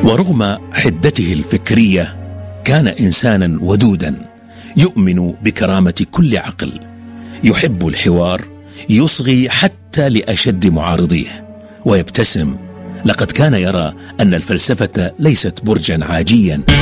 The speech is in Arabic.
ورغم حدته الفكرية كان إنسانا ودودا يؤمن بكرامة كل عقل، يحب الحوار، يصغي حتى لأشد معارضيه ويبتسم. لقد كان يرى أن الفلسفة ليست برجا عاجيا